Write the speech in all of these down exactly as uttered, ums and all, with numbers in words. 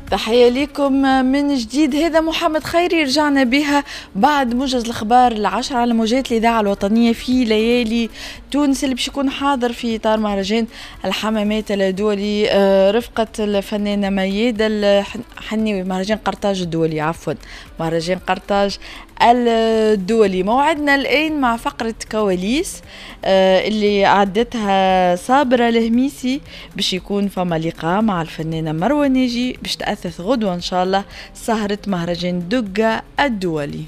تحية لكم من جديد. هذا محمد خيري، رجعنا بها بعد موجز الأخبار العشرة على موجات الإذاعة الوطنية في ليالي تونس، اللي باش يكون حاضر في إطار مهرجان الحمامات الدولي رفقة الفنانة ميادة الحناوي، مهرجان قرطاج الدولي، عفوا مهرجان قرطاج الدولي. موعدنا الآن مع فقرة كواليس اللي عدتها صابرة الهميسي، باش يكون فما لقاء مع الفنانة مروة ناجي باش تأثث غدوة إن شاء الله سهرة مهرجان دقة الدولي.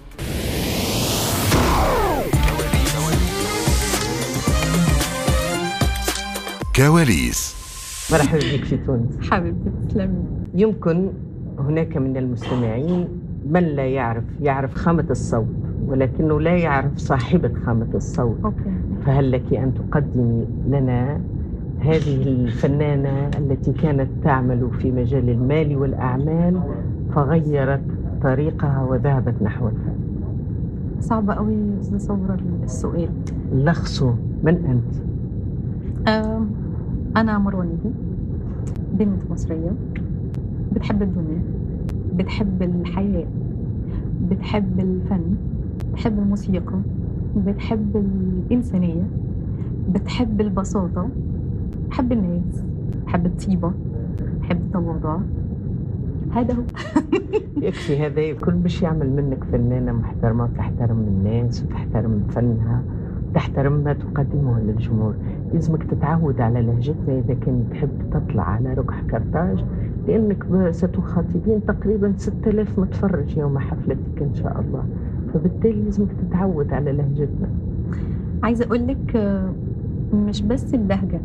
كواليس. مرحبا بك في تونس حبيبتي، تسلمي. يمكن هناك من المستمعين من لا يعرف يعرف خامة الصوت، ولكنه لا يعرف صاحبة خامة الصوت. أوكي. فهل لك أن تقدمي لنا هذه الفنانة التي كانت تعمل في مجال المال والأعمال فغيرت طريقها وذهبت نحو الفن؟ صعبة قوي أستاذ صبرا السؤال. لخصه، من أنت؟ أه أنا مروة ناجي، بنت مصرية بتحب الدنيا، بتحب الحياة، بتحب الفن، بتحب الموسيقى، بتحب الإنسانية، بتحب البساطة، بحب الناس، بحب الطيبة، بحب التواضع. هذا هو. يكفي هذا الكل باش يعمل منك فنانة محترمة، تحترم الناس وتحترم فنها، تحترم ما تقدمه للجمهور. لازمك تتعود على لهجتنا إذا كان تحب تطلع على ركح قرطاج، لأنك ستخاطبين تقريبا ستة آلاف متفرج يوم حفلتك إن شاء الله، فبالتالي لازمك تتعود على لهجتنا. عايزة أقول لك مش بس اللهجة،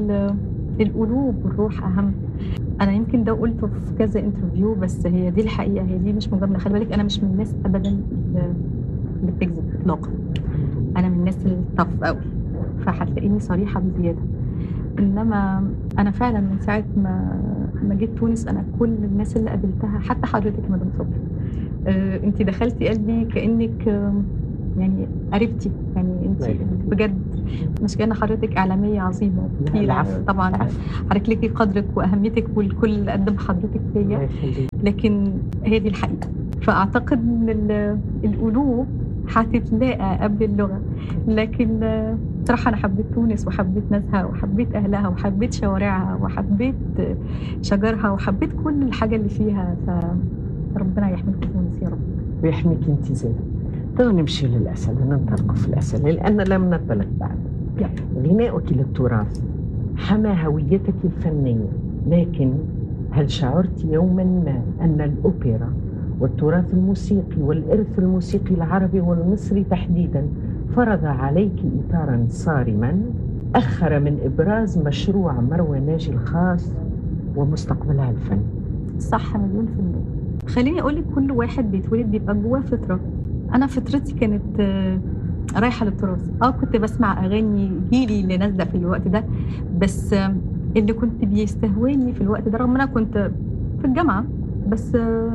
القلوب والروح أهم. أنا يمكن ده قلته في كذا انترفيو، بس هي دي الحقيقة، هي دي مش مجاملة. خلي بالك أنا مش من الناس أبدا اللي بتكذب إطلاقا، أنا من الناس الطف قوي، فهتلاقيني صريحة بزيادة. إنما أنا فعلا من ساعة ما ما جيت تونس، أنا كل الناس اللي قابلتها، حتى حضرتك مدام صبري، أه أنت دخلتي قلبي كأنك أه يعني قريبتي، يعني انت بجد، مش كأن حضرتك إعلامية عظيمة كثيرة طبعا، حضرتك ليكي قدرك وأهميتك والكل اللي قدم حضرتك ليا، لكن هي دي الحقيقة. فأعتقد إن القلوب هتتلاقى قبل اللغة. لكن صراحة أنا حبيت تونس وحبيت ناسها وحبيت أهلها وحبيت شوارعها وحبيت شجرها وحبيت كل الحاجة اللي فيها. فربنا يحميك تونس يا رب ويحميك انت زين. نمشي للأسئلة، ننطلق في الأسئلة لأن لم ننطلق بعد. غناؤك للتراث حمى هويتك الفنية، لكن هل شعرت يوما ما أن الأوبرا والتراث الموسيقي والإرث الموسيقي العربي والمصري تحديدا فرض عليك إطارا صارما أخر من إبراز مشروع مروة ناجي الخاص ومستقبلها الفني؟ صح، مليون في المية. خليني أقولك، كل واحد بيتولد بيبقى جواه فطرة. أنا فطرتي كانت رايحة للتراث. آه كنت بسمع أغاني جيلي اللي نازلة في الوقت ده، بس اللي كنت بيستهواني في الوقت ده، رغم أنا كنت في الجامعة بس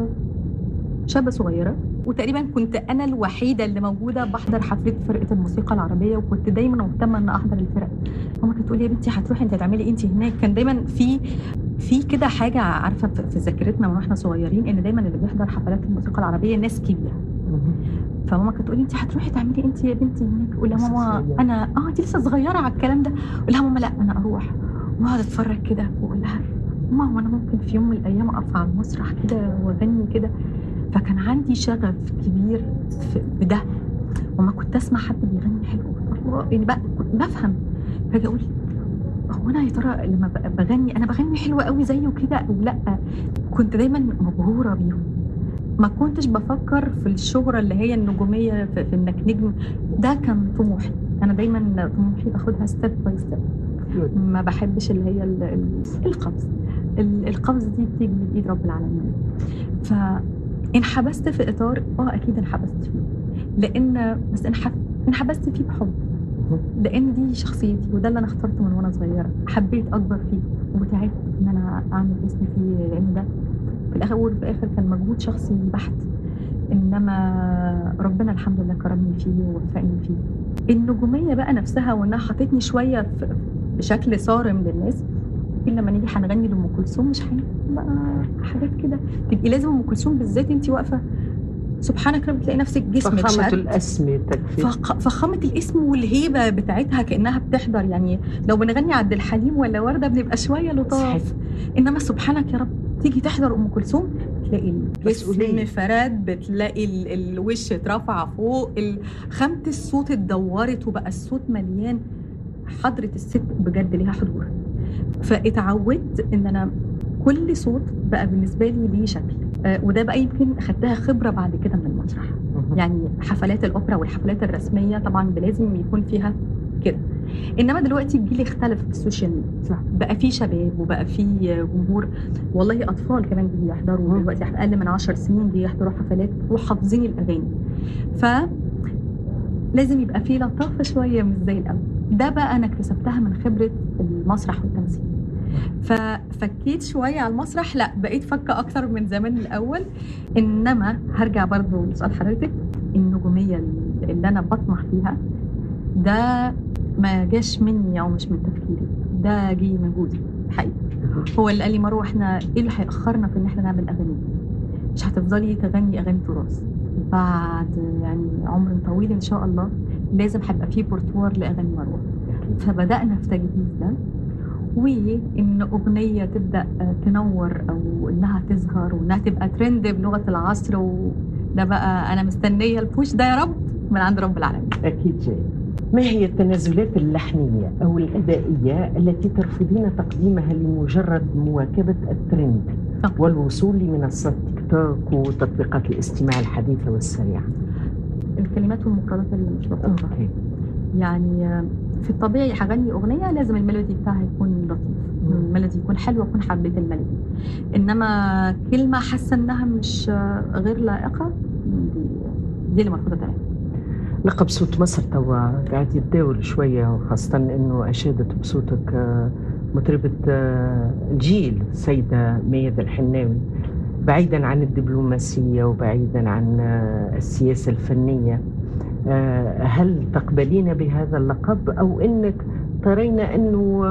شابة صغيرة، وتقريبا كنت أنا الوحيدة اللي موجودة بحضر حفلة فرقة الموسيقى العربية، وكنت دايما مهتمة أن أحضر الفرق. ماما كانت تقول لي يا بنتي هتروحي أنت هتعملي أنت هناك. كان دايما في في كده حاجة عارفة في ذاكرتنا من واحنا صغيرين، إن دايما اللي بيحضر حفلات الموسيقى العربية ناس كبيرة. فماما كانت تقول لي انت هتروحي تعملي انت يا بنتي هناك. اقول لها ماما انا اه دي لسه صغيره على الكلام ده. اقول لها ماما لا انا اروح واقعد اتفرج كده، واقول لها ماما انا ممكن في يوم من الايام اقف على المسرح كده واغني كده. فكان عندي شغف كبير في ده، وما كنت اسمع حد بيغني حلو الله يعني بقى كنت بفهم. فاجي اقول هو انا يا ترى لما بغني انا بغني حلوه قوي زيه كده او لا؟ كنت دايما مبهوره بيهم، ما كنتش بفكر في الشهرة اللي هي النجومية في, في انك نجم. ده كان طموحي، انا دايما طموحي باخدها ستيب باي ستيب. ما بحبش اللي هي القفز. القفز دي بتيجي من ايد رب العالمين. فانحبست في اطار اه اكيد انحبست فيه، لان بس انحبست فيه بحب، لان دي شخصيتي وده اللي انا اخترته من وانا صغيرة. حبيت اكبر فيه وتعبت ان انا اعمل اسمي فيه، لان ده في الآخر وفي الآخر كان مجهود شخصي بحت. إنما ربنا الحمد لله كرمني فيه ووفقني فيه. النجومية بقى نفسها وإنها حطتني شوية بشكل صارم للناس، الا لما نيجي هنغني لام كلثوم مش هنغني بقى حاجات كده، تبقي لازم ام كلثوم بالذات انت واقفه سبحانك رب تلاقي نفسك جسمك فخامة شد. الاسم تكفي. فخ... فخامة الاسم والهيبة بتاعتها كأنها بتحضر. يعني لو بنغني عبد الحليم ولا وردة بنبقى شوية لطاف، انما سبحانك يا رب تيجي تحضر ام كلثوم تلاقي الجسم فراد، بتلاقي ال... الوش اترفع فوق، ال... خامة الصوت اتدورت وبقى الصوت مليان. حضرة الست بجد ليها حضور، فاتعودت ان انا كل صوت بقى بالنسبة لي ليه شكل. آه وده بقى يمكن خدتها خبرة بعد كده من المسرح. يعني حفلات الأوبرا والحفلات الرسمية طبعا لازم يكون فيها كده، إنما دلوقتي الجيل اختلف في السوشيال ميديا، بقى في شباب وبقى في جمهور، والله أطفال كمان بيجي يحضروا دلوقتي، أقل من عشر سنين بيجي يحضروا حفلات وحافظين الأغاني. فلازم يبقى في لطافة شوية مش زي الأول. ده بقى أنا اكتسبتها من خبرة المسرح والتمثيل، ففكيت شوية على المسرح، لا بقيت فكة أكتر من زمان الأول. إنما هرجع برضو لسؤال حضرتك، النجومية اللي أنا بطمح فيها ده ما جاش مني أو مش من تفكيري، ده جي من جوزي حقيقي. هو اللي قال لي مروة إحنا إيه اللي هيأخرنا في إن إحنا نعمل أغاني؟ مش هتفضلي تغني أغاني تراث، بعد يعني عمر طويل إن شاء الله لازم هيبقى فيه بورتوار لأغاني مروة. فبدأنا في تجهيز ده، وإن أغنية تبدأ تنور أو إنها تظهر وإنها تبقى ترند بلغة العصر، وده بقى أنا مستنية البوش ده يا رب من عند رب العالمين. أكيد جاي. ما هي التنازلات اللحنية أو الأدائية التي ترفضين تقديمها لمجرد مواكبة الترند والوصول لمنصات تيك توك وتطبيقات الاستماع الحديثة والسريعة؟ الكلمات والمفردات اللي مش لطيفة. أوكي. يعني في الطبيعي هغني أغنية لازم الميلودي بتاعها يكون لطيف، الميلودي يكون حلو وأكون حبيت الميلودي. إنما كلمة حاسة إنها مش غير لائقة دي, دي اللي مرفوضة تماما. لقب صوت مصر توا قاعد يتداول شوية، وخاصة إنه أشادت بصوتك مطربة الجيل السيدة ميادة الحناوي، بعيدا عن الدبلوماسية وبعيدا عن السياسة الفنية. هل تقبلين بهذا اللقب أو إنك ترين أنه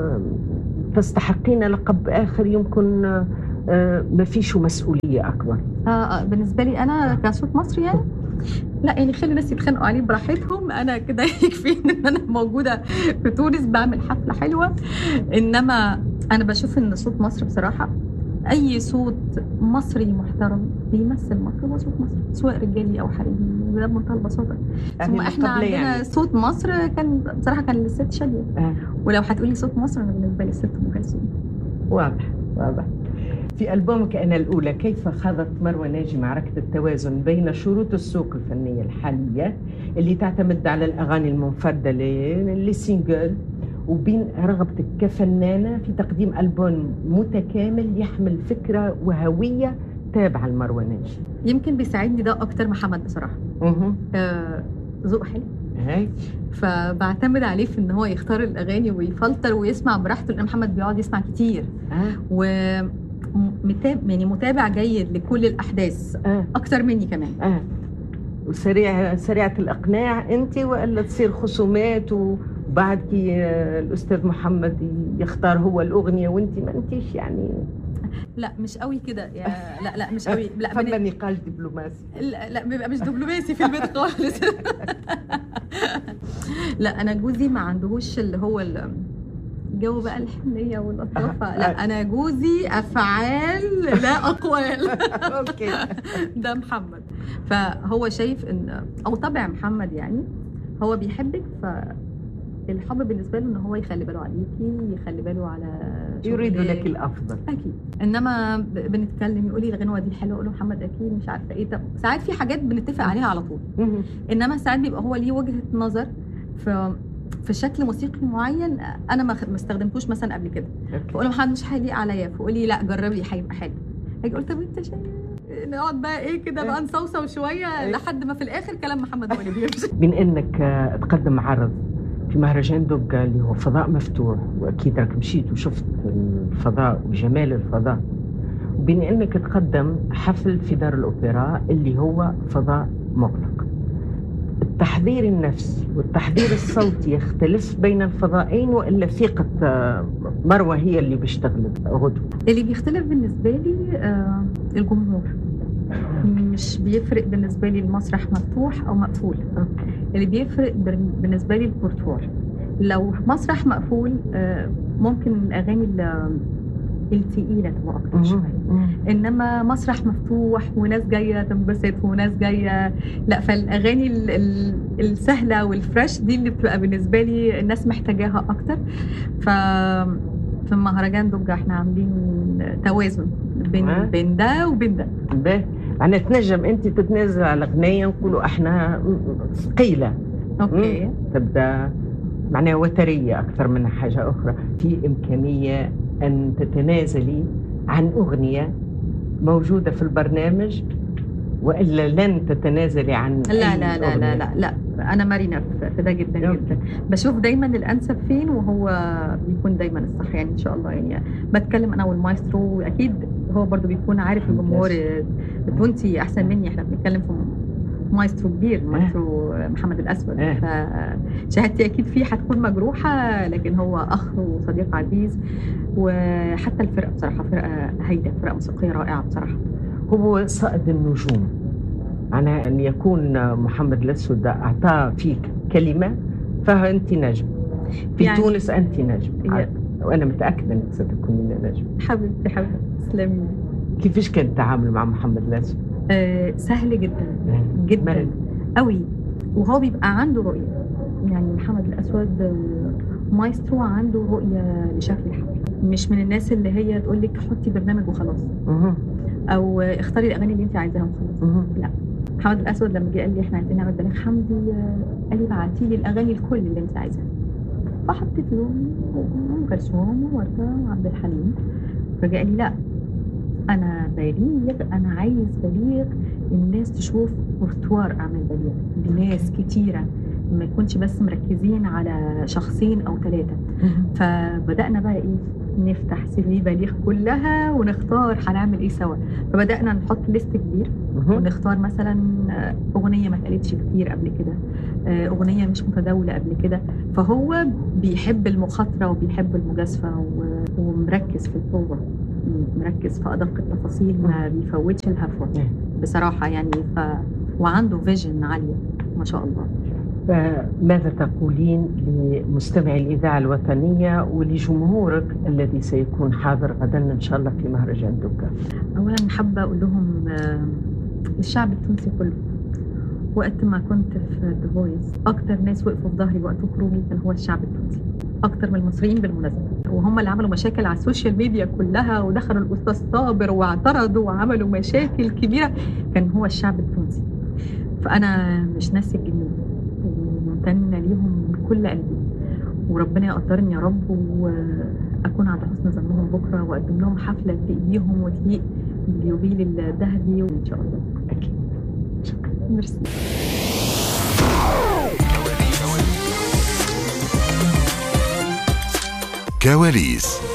تستحقين لقب آخر يمكن ما فيش مسؤولية أكبر؟ آه, آه بالنسبة لي أنا كصوت مصري يعني لا، يعني خلي الناس يتخانقوا عليه براحتهم، أنا كده يكفيني إن أنا موجودة في تونس بعمل حفلة حلوة. إنما أنا بشوف إن صوت مصر بصراحة أي صوت مصري محترم بيمثل مصر هو صوت مصر، سواء رجالي أو حريمي، ده بمنتهى البساطة. ثم إحنا عندنا يعني صوت مصر كان بصراحة كان للست شادية. آه. ولو هتقولي صوت مصر أنا بالنسبة لي الست أم كلثوم. واضح واضح. في ألبومك أنا الأولى كيف خاضت مروة ناجي معركة التوازن بين شروط السوق الفنية الحالية اللي تعتمد على الأغاني المنفردة للسينجل، وبين رغبتك كفنانة في تقديم ألبوم متكامل يحمل فكرة وهوية تابعة لمروة ناجي؟ يمكن بيساعدني ده أكتر محمد بصراحة. آه ذوق حلو، هاي فبعتمد عليه في إن هو يختار الأغاني ويفلتر ويسمع براحته، لأن محمد بيقعد يسمع كتير. آه. و متابع يعني متابع جيد لكل الأحداث. آه. أكتر مني كمان. آه. وسريع سريعة الإقناع أنت، وإلا تصير خصومات وبعد كي الأستاذ محمد يختار هو الأغنية وأنت ما أنتيش يعني؟ لا مش قوي كده يا لا لا مش قوي. لا فما نقاش دبلوماسي. لا لا بيبقى مش دبلوماسي في البيت خالص. لا أنا جوزي ما عندهوش اللي هو الجو بقى الحنية واللطافة. لا أنا جوزي أفعال لا أقوال. أوكي. ده محمد، فهو شايف إن أو طبع محمد يعني هو بيحبك، فالحب بالنسبة له إن هو يخلي باله عليكي، يخلي باله على يريد لك الأفضل. أكيد. إنما بنتكلم يقولي الغنوة دي حلوة، أقول له محمد أكيد مش عارفة إيه. طب ساعات في حاجات بنتفق عليها على طول، إنما ساعات بيبقى هو ليه وجهة نظر في في شكل موسيقي معين انا ما استخدمتوش مثلا قبل كده، فاقول له محمد مش هيليق عليا، فقول لي لا جربي هيبقى حلو. هاجي قلت طب انت شايف نقعد بقى ايه كده بقى نصوصو شويه لحد ما في الاخر كلام محمد هو اللي بيمشي. من انك تقدم عرض في مهرجان دوغا اللي هو فضاء مفتوح، واكيد راك مشيت وشفت الفضاء وجمال الفضاء، وبين انك تقدم حفل في دار الاوبرا اللي هو فضاء مغلق، التحضير النفسي والتحضير الصوتي يختلف بين الفضائين، وإلا ثقة مروة هي اللي بيشتغل غدوة؟ اللي بيختلف بالنسبة لي آه الجمهور. مش بيفرق بالنسبة لي المسرح مفتوح أو مقفول، اللي بيفرق بالنسبة لي البورتفور. لو مسرح مقفول آه ممكن الأغاني التقيلة تبقى أكتر شوية، إنما مسرح مفتوح وناس جاية تنبسط وناس جاية لا، فالأغاني السهلة والفريش دي اللي بتبقى بالنسبة لي الناس محتاجاها أكتر. ف في مهرجان دوجة احنا عاملين توازن بين أه؟ بين ده وبين ده. باهي، يعني تنجم انت تتنازل على اغنيه نقولوا احنا ثقيله، اوكي، تبدا معناها وتريه اكثر من حاجه اخرى. في امكانيه ان تتنازلي عن اغنيه موجوده في البرنامج، والا لن تتنازلي عن لا لا لا, لا لا لا لا انا مرنه في ده جدا أوكي. جدا بشوف دايما الانسب فين، وهو بيكون دايما الصح يعني ان شاء الله. يعني بتكلم انا والمايسترو، اكيد هو برضو بيكون عارف الجمهور التونسي احسن مني. احنا بنتكلم في مايسترو كبير، مايسترو محمد الاسود، فشهادتي اكيد فيه هتكون مجروحه، لكن هو اخ وصديق عزيز. وحتى الفرقه بصراحه فرقه هايله، فرقه موسيقيه رائعه بصراحه. هو صائد النجوم، معناها أن يكون محمد الأسود أعطاه فيك كلمة فأنت نجم في يعني تونس، أنت نجم يعني، وأنا متأكدة أنك ستكونين نجم. حبيبتي حبيبتي تسلمي. كيفاش كان التعامل مع محمد الأسود؟ أه سهل جدا جدا مرن. قوي، وهو بيبقى عنده رؤية. يعني محمد الأسود مايسترو عنده رؤية لشكل الحفل، مش من الناس اللي هي تقول لك حطي برنامج وخلاص او اختاري الاغاني اللي انت عايزاها وخلاص. لا، محمد الاسود لما جه قال لي احنا عايزين نعمل بليغ حمدي، قال لي بعتي لي الاغاني الكل اللي انت عايزاها، فحطيت له ام كلثوم ووردة وعبد الحليم. فجاء لي لا، انا بليغ، انا عايز بليغ الناس تشوف ريpertoire اعمل بليغ لناس كتيره، ما يكونش بس مركزين على شخصين او ثلاثه. فبدانا بقى ايه، نفتح سيفي بليغ كلها ونختار هنعمل ايه سوا. فبدانا نحط ليست كبير ونختار مثلا اغنيه ما اتقالتش كتير قبل كده، اغنيه مش متداوله قبل كده. فهو بيحب المخاطره وبيحب المجازفه ومركز في القوه، مركز في ادق التفاصيل، ما بيفوتش الهفوه بصراحه يعني. ف وعنده فيجن عاليه ما شاء الله. فماذا تقولين لمستمعي الإذاعة الوطنية ولجمهورك الذي سيكون حاضر غدا إن شاء الله في مهرجان دوجة؟ أولا حابة أقول لهم الشعب التونسي كله، وقت ما كنت في ذا فويس أكتر ناس وقفوا في ظهري وقت خروجي كان هو الشعب التونسي، أكتر من المصريين بالمناسبة. وهم اللي عملوا مشاكل على السوشيال ميديا كلها، ودخلوا الأستاذ صابر واعترضوا وعملوا مشاكل كبيرة، كان هو الشعب التونسي. فأنا مش ناسي الجميل، وممتنة ليهم من كل قلبي، وربنا يقدرني يا رب وأكون عند حسن ظنهم بكرة، وأقدم لهم حفلة تليق بيهم وتليق باليوبيل الذهبي وإن شاء الله. أكيد. شكرا. ميرسي. كواليس